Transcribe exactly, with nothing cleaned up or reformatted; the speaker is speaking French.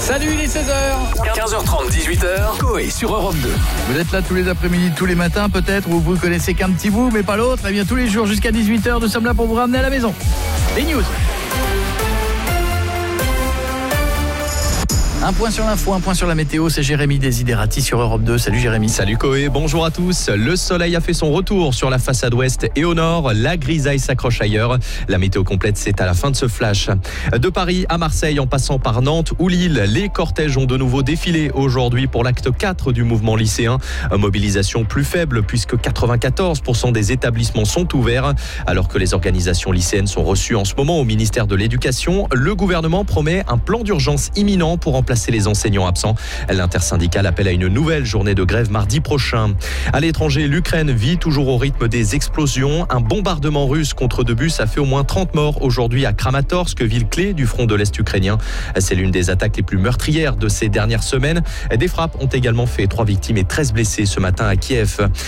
Salut, il est seize heures. quinze heures trente, dix-huit heures, Coé sur Europe deux. Vous êtes là tous les après-midi, tous les matins peut-être, ou vous connaissez qu'un petit bout, mais pas l'autre. Eh bien, tous les jours jusqu'à dix-huit heures, nous sommes là pour vous ramener à la maison. Les news. Un point sur l'info, un point sur la météo, c'est Jérémy Desiderati sur Europe deux. Salut Jérémy. Salut Coé, bonjour à tous. Le soleil a fait son retour sur la façade ouest et au nord. La grisaille s'accroche ailleurs. La météo complète, c'est à la fin de ce flash. De Paris à Marseille, en passant par Nantes ou Lille, les cortèges ont de nouveau défilé aujourd'hui pour l'acte quatre du mouvement lycéen. Mobilisation plus faible puisque quatre-vingt-quatorze pour cent des établissements sont ouverts. Alors que les organisations lycéennes sont reçues en ce moment au ministère de l'Éducation, le gouvernement promet un plan d'urgence imminent pour remplacer les enseignants absents. L'intersyndicale appelle à une nouvelle journée de grève mardi prochain. À l'étranger, l'Ukraine vit toujours au rythme des explosions. Un bombardement russe contre deux bus a fait au moins trente morts aujourd'hui à Kramatorsk, ville clé du front de l'Est ukrainien. C'est l'une des attaques les plus meurtrières de ces dernières semaines. Des frappes ont également fait trois victimes et treize blessés ce matin à Kiev.